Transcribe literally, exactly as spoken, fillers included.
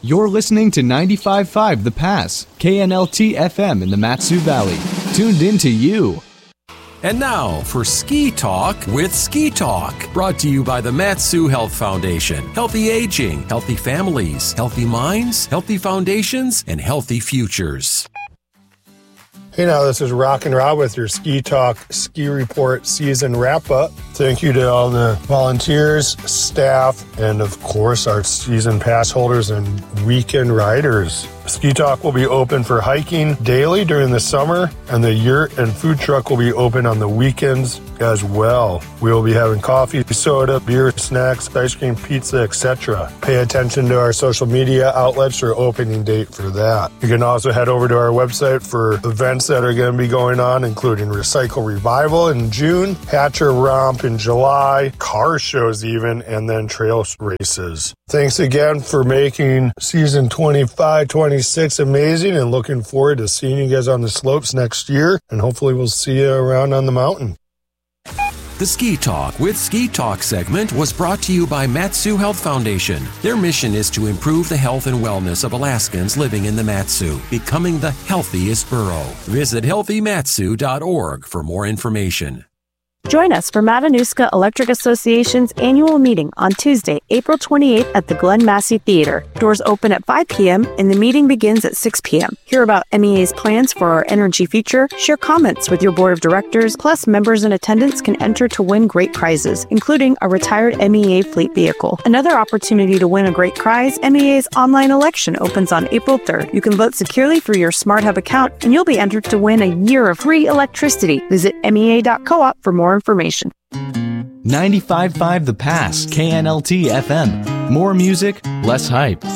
You're listening to ninety-five point five The Pass, K N L T F M in the Mat-Su Valley. Tuned in to you. And now for Ski Talk with Ski Talk, brought to you by the Mat-Su Health Foundation. Healthy aging, healthy families, healthy minds, healthy foundations, and healthy futures. Hey now, this is Rockin' Rob with your Ski Talk Ski Report season wrap-up. Thank you to all the volunteers, staff, and of course our season pass holders and weekend riders. Ski Talk will be open for hiking daily during the summer, and the yurt and food truck will be open on the weekends as well. We will be having coffee, soda, beer, snacks, ice cream, pizza, et cetera. Pay attention to our social media outlets for opening date for that. You can also head over to our website for events that are going to be going on, including Recycle Revival in June, Hatcher Romp in July, car shows even, and then trail races. Thanks again for making season twenty-five twenty-six amazing, and looking forward to seeing you guys on the slopes next year, and hopefully we'll see you around on the mountain. The Ski Talk with Ski Talk segment was brought to you by Mat-Su Health Foundation. Their mission is to improve the health and wellness of Alaskans living in the Mat-Su, becoming the healthiest borough. Visit healthy matsu dot org for more information. Join us for Matanuska Electric Association's annual meeting on Tuesday, April twenty-eighth at the Glen Massey Theater. Doors open at five p.m. and the meeting begins at six p.m. Hear about M E A's plans for our energy future, share comments with your board of directors, plus members in attendance can enter to win great prizes, including a retired M E A fleet vehicle. Another opportunity to win a great prize, M E A's online election opens on April third. You can vote securely through your Smart Hub account, and you'll be entered to win a year of free electricity. Visit M E A dot coop for more information. ninety-five point five The Pass, K N L T F M. More music, less hype.